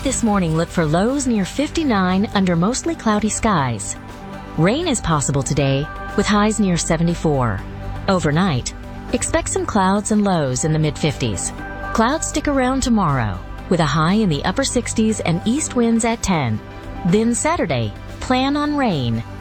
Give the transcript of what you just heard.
this morning, look for lows near 59 under mostly cloudy skies. Rain is possible today with highs near 74. Overnight, expect some clouds and lows in the mid-50s. Clouds stick around tomorrow with a high in the upper 60s and east winds at 10. Then Saturday, plan on rain.